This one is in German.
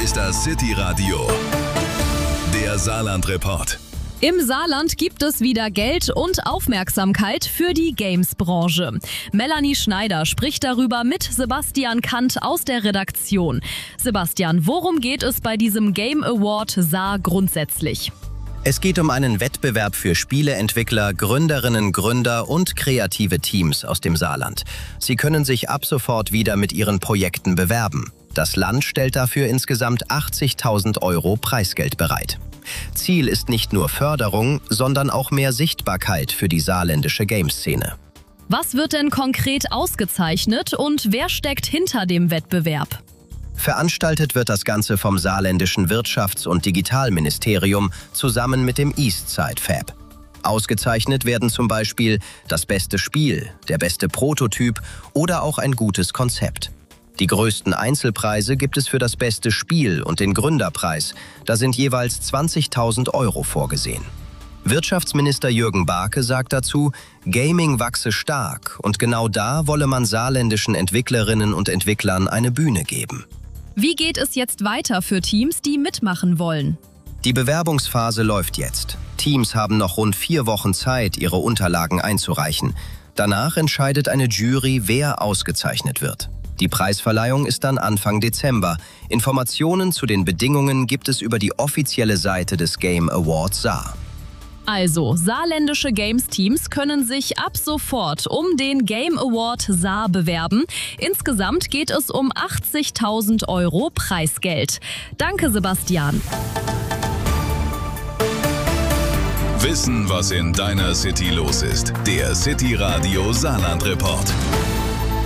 ist das City Radio, der Saarland-Report. Im Saarland gibt es wieder Geld und Aufmerksamkeit für die Games-Branche. Melanie Schneider spricht darüber mit Sebastian Kant aus der Redaktion. Sebastian, worum geht es bei diesem Game Award Saar grundsätzlich? Es geht um einen Wettbewerb für Spieleentwickler, Gründerinnen, Gründer und kreative Teams aus dem Saarland. Sie können sich ab sofort wieder mit ihren Projekten bewerben. Das Land stellt dafür insgesamt 80.000 € Preisgeld bereit. Ziel ist nicht nur Förderung, sondern auch mehr Sichtbarkeit für die saarländische Gameszene. Was wird denn konkret ausgezeichnet und wer steckt hinter dem Wettbewerb? Veranstaltet wird das Ganze vom saarländischen Wirtschafts- und Digitalministerium zusammen mit dem Eastside Fab. Ausgezeichnet werden zum Beispiel das beste Spiel, der beste Prototyp oder auch ein gutes Konzept. Die größten Einzelpreise gibt es für das beste Spiel und den Gründerpreis. Da sind jeweils 20.000 € vorgesehen. Wirtschaftsminister Jürgen Barke sagt dazu, Gaming wachse stark und genau da wolle man saarländischen Entwicklerinnen und Entwicklern eine Bühne geben. Wie geht es jetzt weiter für Teams, die mitmachen wollen? Die Bewerbungsphase läuft jetzt. Teams haben noch rund 4 Wochen Zeit, ihre Unterlagen einzureichen. Danach entscheidet eine Jury, wer ausgezeichnet wird. Die Preisverleihung ist dann Anfang Dezember. Informationen zu den Bedingungen gibt es über die offizielle Seite des Game Awards Saar. Also, saarländische Games-Teams können sich ab sofort um den Game Award Saar bewerben. Insgesamt geht es um 80.000 € Preisgeld. Danke, Sebastian. Wissen, was in deiner City los ist. Der City Radio Saarland-Report.